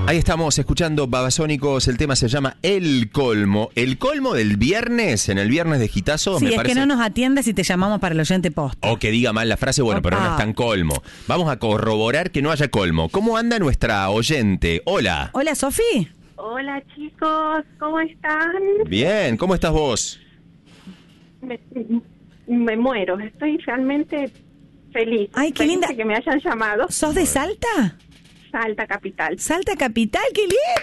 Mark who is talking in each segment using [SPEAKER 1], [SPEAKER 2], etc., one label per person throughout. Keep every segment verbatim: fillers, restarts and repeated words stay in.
[SPEAKER 1] Ahí estamos escuchando Babasónicos, el tema se llama El Colmo. El colmo del viernes, en el viernes de Gitazo,
[SPEAKER 2] Sí,
[SPEAKER 1] me
[SPEAKER 2] es
[SPEAKER 1] parece...
[SPEAKER 2] que no nos atiendes y te llamamos para el oyente posta.
[SPEAKER 1] O que diga mal la frase, bueno,
[SPEAKER 2] Opa.
[SPEAKER 1] pero no es tan colmo. Vamos a corroborar que no haya colmo. ¿Cómo anda nuestra oyente? Hola.
[SPEAKER 2] Hola, Sofi.
[SPEAKER 3] Hola chicos, ¿cómo están?
[SPEAKER 1] Bien, ¿cómo estás vos?
[SPEAKER 3] Me, me muero, estoy realmente feliz.
[SPEAKER 2] Ay, qué
[SPEAKER 3] Feliz
[SPEAKER 2] linda.
[SPEAKER 3] de que me hayan llamado.
[SPEAKER 2] ¿Sos de Salta?
[SPEAKER 3] Salta Capital.
[SPEAKER 2] Salta Capital, qué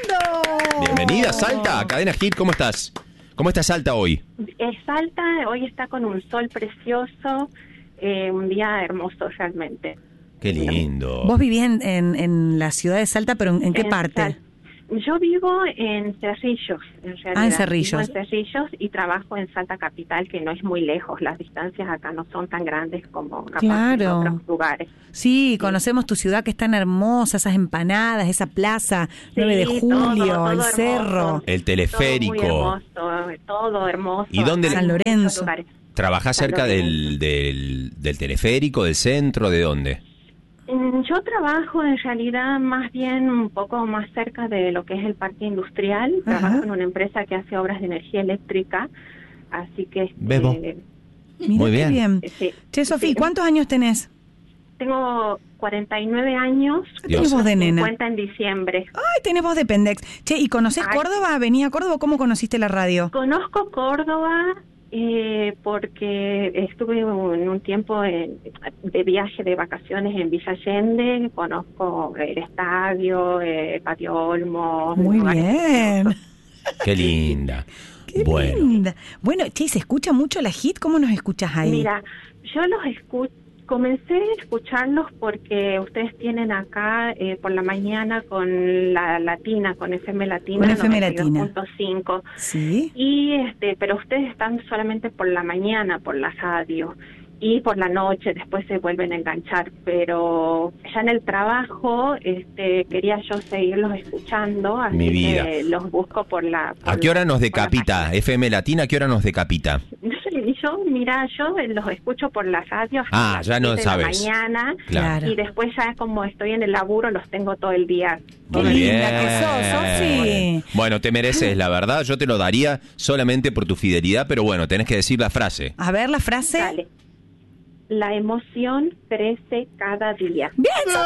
[SPEAKER 2] lindo.
[SPEAKER 1] Bienvenida, Salta, Cadena Hit, ¿cómo estás? ¿Cómo está Salta hoy?
[SPEAKER 3] Eh, Salta hoy está con un sol precioso, eh, un día hermoso realmente.
[SPEAKER 1] Qué lindo.
[SPEAKER 2] Vos vivís en, en, en la ciudad de Salta, pero ¿en, en qué
[SPEAKER 3] En
[SPEAKER 2] parte?
[SPEAKER 3] Sal- Yo vivo en Cerrillos, en realidad.
[SPEAKER 2] Ah, en Cerrillos.
[SPEAKER 3] Vivo en Cerrillos y trabajo en Salta Capital, que no es muy lejos. Las distancias acá no son tan grandes como capaz
[SPEAKER 2] Claro.
[SPEAKER 3] en otros lugares.
[SPEAKER 2] Sí, conocemos tu ciudad que es tan hermosa, esas empanadas, esa plaza, nueve de
[SPEAKER 3] Sí,
[SPEAKER 2] julio,
[SPEAKER 3] todo, todo
[SPEAKER 2] el
[SPEAKER 3] hermoso.
[SPEAKER 2] cerro.
[SPEAKER 1] El teleférico.
[SPEAKER 3] Todo muy hermoso, todo hermoso.
[SPEAKER 1] ¿Y dónde-
[SPEAKER 3] Hay
[SPEAKER 2] San
[SPEAKER 3] muchos
[SPEAKER 2] Lorenzo.
[SPEAKER 3] lugares.
[SPEAKER 1] ¿Trabajás
[SPEAKER 3] San
[SPEAKER 1] cerca
[SPEAKER 3] Lorenzo.
[SPEAKER 1] del, del, del teleférico, del centro, de dónde?
[SPEAKER 3] Mm, Yo trabajo en realidad más bien un poco más cerca de lo que es el parque industrial.
[SPEAKER 2] Ajá.
[SPEAKER 3] Trabajo en una empresa que hace obras de energía eléctrica, así que... este,
[SPEAKER 1] ¿Ves vos?
[SPEAKER 2] Mirá
[SPEAKER 1] Muy
[SPEAKER 2] qué
[SPEAKER 1] bien.
[SPEAKER 3] eh, sí.
[SPEAKER 2] Che, Sofi,
[SPEAKER 3] Sí.
[SPEAKER 2] ¿cuántos años tenés?
[SPEAKER 3] Tengo cuarenta y nueve años.
[SPEAKER 1] Dios.
[SPEAKER 2] Tenés voz de nena.
[SPEAKER 3] cincuenta en diciembre.
[SPEAKER 2] Ay, tenés voz de pendex. Che, ¿y conocés
[SPEAKER 3] Ay.
[SPEAKER 2] Córdoba? ¿Venía a Córdoba? ¿Cómo conociste la radio?
[SPEAKER 3] Conozco Córdoba eh, porque estuve en un tiempo en- de viaje de vacaciones en Villa Allende. Conozco el estadio, eh, Patio Olmos.
[SPEAKER 2] Muy
[SPEAKER 3] lugares
[SPEAKER 2] bien.
[SPEAKER 3] preciosos.
[SPEAKER 1] Qué linda.
[SPEAKER 2] Qué
[SPEAKER 1] bueno.
[SPEAKER 2] linda. Bueno, che, ¿se escucha mucho la hit? ¿Cómo nos escuchas ahí?
[SPEAKER 3] Mira, yo los escucho. Comencé a escucharlos porque ustedes tienen acá eh, por la mañana con la Latina, con F M Latina,
[SPEAKER 2] Con F M
[SPEAKER 3] noventa y dos
[SPEAKER 2] Latina.
[SPEAKER 3] punto cinco.
[SPEAKER 2] Sí.
[SPEAKER 3] Y este, pero ustedes están solamente por la mañana por la radio y por la noche después se vuelven a enganchar, pero ya en el trabajo este quería yo seguirlos escuchando, así
[SPEAKER 1] Mi vida.
[SPEAKER 3] que los busco por la por
[SPEAKER 1] ¿A qué
[SPEAKER 3] la-
[SPEAKER 1] hora nos
[SPEAKER 3] por la
[SPEAKER 1] decapita? F M Latina, ¿a qué hora nos decapita?
[SPEAKER 3] No sé, yo, mira, yo los escucho por la radio hasta
[SPEAKER 1] Ah,
[SPEAKER 3] las
[SPEAKER 1] ya no
[SPEAKER 3] siete de la
[SPEAKER 1] sabes.
[SPEAKER 3] mañana
[SPEAKER 1] Claro.
[SPEAKER 3] y después ya como estoy en el laburo los tengo todo el día.
[SPEAKER 2] Qué
[SPEAKER 1] Muy
[SPEAKER 2] linda
[SPEAKER 1] bien.
[SPEAKER 2] que sos, Sofi.
[SPEAKER 1] Bueno, te mereces, la verdad. Yo te lo daría solamente por tu fidelidad, pero bueno, tenés que decir la frase.
[SPEAKER 2] A ver la frase.
[SPEAKER 3] Dale. La emoción crece cada día.
[SPEAKER 2] ¡Bien, Sofi!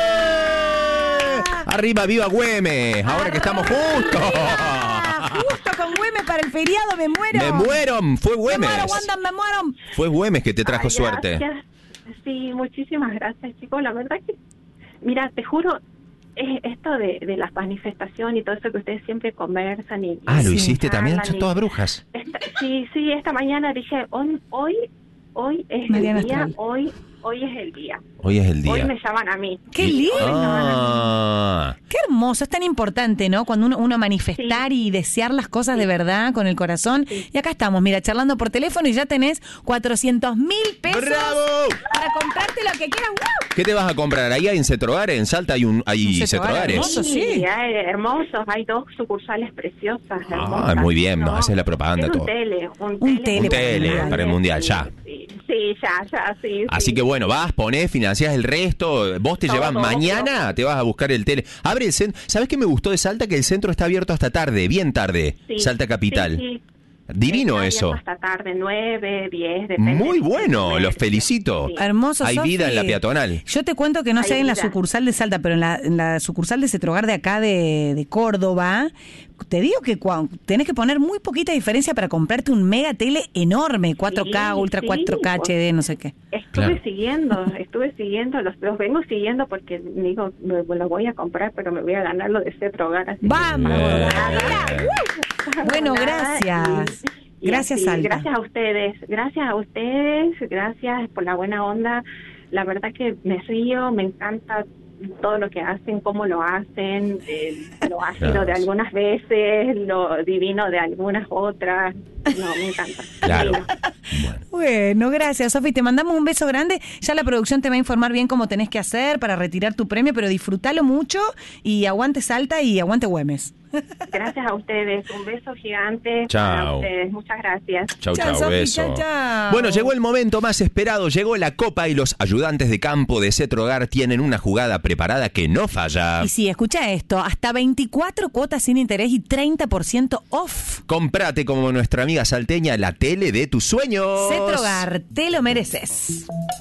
[SPEAKER 1] ¡Arriba, viva Güemes! Ahora que estamos juntos.
[SPEAKER 2] Ah, justo con Güemes para el feriado, me muero.
[SPEAKER 1] ¡Me muero! Fue
[SPEAKER 2] Me
[SPEAKER 1] Güemes.
[SPEAKER 2] muero, Wanda, me muero.
[SPEAKER 1] Fue Güemes que te trajo
[SPEAKER 3] Ay,
[SPEAKER 1] suerte.
[SPEAKER 3] gracias. Sí, muchísimas gracias, chicos. La verdad que, mira, te juro, es esto de, de la manifestación y todo eso que ustedes siempre conversan y...
[SPEAKER 1] Ah, ¿lo
[SPEAKER 3] y
[SPEAKER 1] hiciste también?
[SPEAKER 3] charlan
[SPEAKER 1] Son
[SPEAKER 3] y-
[SPEAKER 1] todas brujas.
[SPEAKER 3] Esta- sí, sí, esta mañana dije, hoy, hoy, hoy es
[SPEAKER 2] Mariana
[SPEAKER 3] el día,
[SPEAKER 2] Astral.
[SPEAKER 3] hoy, hoy es el día.
[SPEAKER 1] Hoy es el
[SPEAKER 3] Hoy
[SPEAKER 1] día.
[SPEAKER 3] me llaman a mí.
[SPEAKER 2] ¡Qué
[SPEAKER 1] Y-
[SPEAKER 2] lindo!
[SPEAKER 1] Ah.
[SPEAKER 2] Qué hermoso, es tan importante, ¿no? Cuando uno, uno manifestar y desear las cosas de verdad con el corazón.
[SPEAKER 3] Sí.
[SPEAKER 2] Y acá estamos, mira, charlando por teléfono y ya tenés cuatrocientos mil pesos
[SPEAKER 1] ¡Bravo!
[SPEAKER 2] para comprarte lo que quieras. ¡Wow!
[SPEAKER 1] ¿Qué te vas a comprar? Ahí en Cetrogar, en Salta hay un hay
[SPEAKER 2] Un Cetrogar
[SPEAKER 1] Cetrogares.
[SPEAKER 2] hermoso. Eso sí.
[SPEAKER 3] hay hermosos, hay dos sucursales preciosas.
[SPEAKER 1] Ah,
[SPEAKER 3] hermosas,
[SPEAKER 1] muy bien, nos
[SPEAKER 3] ¿no?
[SPEAKER 1] haces la propaganda
[SPEAKER 3] Es
[SPEAKER 1] todo.
[SPEAKER 3] un tele, un,
[SPEAKER 2] Un tele
[SPEAKER 1] Un tele
[SPEAKER 2] para el
[SPEAKER 1] para el Mundial, ya.
[SPEAKER 3] Sí, sí, ya, ya, sí.
[SPEAKER 1] Así
[SPEAKER 3] sí.
[SPEAKER 1] que bueno, vas, ponés, financiás el resto, vos te
[SPEAKER 3] Todo,
[SPEAKER 1] llevas
[SPEAKER 3] todo,
[SPEAKER 1] mañana,
[SPEAKER 3] todo.
[SPEAKER 1] te vas a buscar el tele. Abre el centro. ¿Sabés qué me gustó de Salta? Que el centro está abierto hasta tarde, bien tarde.
[SPEAKER 3] Sí,
[SPEAKER 1] Salta Capital.
[SPEAKER 3] sí, sí.
[SPEAKER 1] Divino
[SPEAKER 3] Está
[SPEAKER 1] eso.
[SPEAKER 3] abierto hasta tarde, nueve, diez, depende.
[SPEAKER 1] Muy bueno,
[SPEAKER 3] Nueve,
[SPEAKER 1] los
[SPEAKER 3] sí,
[SPEAKER 1] felicito.
[SPEAKER 3] sí.
[SPEAKER 2] Hermoso,
[SPEAKER 1] Hay
[SPEAKER 2] Sofi.
[SPEAKER 1] vida en la peatonal.
[SPEAKER 2] Yo te cuento que no
[SPEAKER 3] Hay
[SPEAKER 2] sé en la
[SPEAKER 3] vida.
[SPEAKER 2] sucursal de Salta, pero en la, en la sucursal de Cetrogar de acá de, de Córdoba, te digo que cua- tenés que poner muy poquita diferencia para comprarte un mega tele enorme, cuatro K,
[SPEAKER 3] Sí,
[SPEAKER 2] Ultra
[SPEAKER 3] sí,
[SPEAKER 2] cuatro K,
[SPEAKER 3] pues.
[SPEAKER 2] H D, no sé qué.
[SPEAKER 3] Estuve
[SPEAKER 1] Claro.
[SPEAKER 3] siguiendo, estuve siguiendo, los, los vengo siguiendo porque digo, me, me lo voy a comprar, pero me voy a ganar lo de Cetrogar. así que-
[SPEAKER 2] ¡Vamos!
[SPEAKER 1] Bien.
[SPEAKER 2] Bueno,
[SPEAKER 3] Nada,
[SPEAKER 2] gracias.
[SPEAKER 3] y- y
[SPEAKER 2] Gracias,
[SPEAKER 3] así,
[SPEAKER 2] Salta.
[SPEAKER 3] Gracias a ustedes, gracias a ustedes, gracias por la buena onda. La verdad que me río, me encanta todo lo que hacen, cómo lo hacen, eh, lo ácido
[SPEAKER 1] Claro.
[SPEAKER 3] de algunas veces, lo divino de algunas otras. No, me encanta.
[SPEAKER 1] Claro.
[SPEAKER 3] Divino.
[SPEAKER 1] Bueno.
[SPEAKER 2] Bueno, gracias, Sofi. Te mandamos un beso grande. Ya la producción te va a informar bien cómo tenés que hacer para retirar tu premio, pero disfrútalo mucho y aguante Salta y aguante Güemes.
[SPEAKER 3] Gracias a ustedes. Un beso gigante
[SPEAKER 1] Chao.
[SPEAKER 3] para ustedes. Muchas gracias.
[SPEAKER 1] Chau,
[SPEAKER 2] Chau,
[SPEAKER 1] chau,
[SPEAKER 2] Sofi,
[SPEAKER 1] beso.
[SPEAKER 2] chau, chau.
[SPEAKER 1] Bueno, llegó el momento más esperado, llegó la copa y los ayudantes de campo de Cetrogar tienen una jugada preparada que no falla.
[SPEAKER 2] Y sí, escucha esto, hasta veinticuatro cuotas sin interés y treinta por ciento off.
[SPEAKER 1] Comprate como nuestra amiga salteña la tele de tus sueños.
[SPEAKER 2] Cetrogar, te lo mereces.